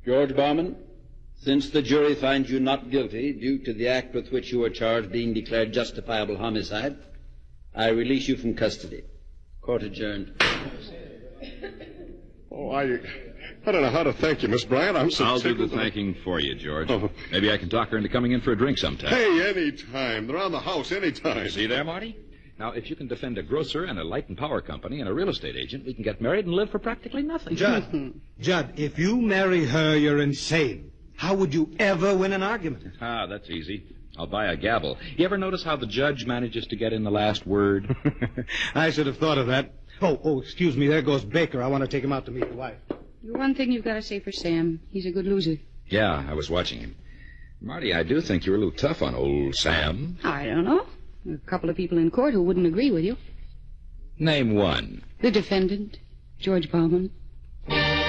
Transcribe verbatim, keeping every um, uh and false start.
George Bauman, since the jury finds you not guilty due to the act with which you are charged being declared justifiable homicide, I release you from custody. Court adjourned. Oh, I... I don't know how to thank you, Miss Bryant. I'm so I'll tickled. do the thanking for you, George. Oh. Maybe I can talk her into coming in for a drink sometime. Hey, anytime. They're on the house anytime. See there, Marty? Now, if you can defend a grocer and a light and power company and a real estate agent, we can get married and live for practically nothing. Judd, Judd, if you marry her, you're insane. How would you ever win an argument? Ah, that's easy. I'll buy a gavel. You ever notice how the judge manages to get in the last word? I should have thought of that. Oh, oh, excuse me. There goes Baker. I want to take him out to meet the wife. The one thing you've got to say for Sam, he's a good loser. Yeah, I was watching him. Marty, I do think you're a little tough on old Sam. I don't know. There are a couple of people in court who wouldn't agree with you. Name one. The defendant, George Bauman.